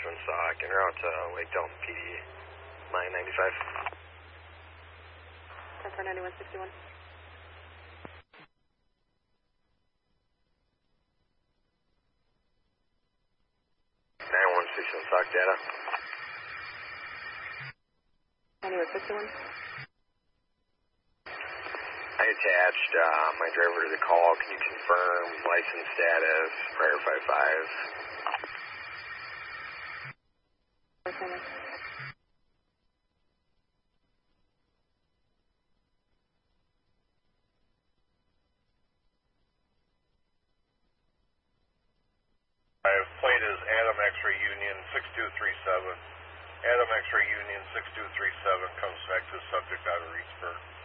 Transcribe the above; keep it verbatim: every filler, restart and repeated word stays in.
sixty-one Sock, en route to Lake Delton P D, line ninety-five. Confirm ninety-one sixty-one. ninety-one sixty-one Sock data. ninety-one sixty-one. I attached uh, my driver to the call. Can you confirm license status, prior five five? Affirmative. Plate is Adam X-Ray Union six two three seven. Adam X-Ray Union six two three seven comes back to subject out of Reedsburg.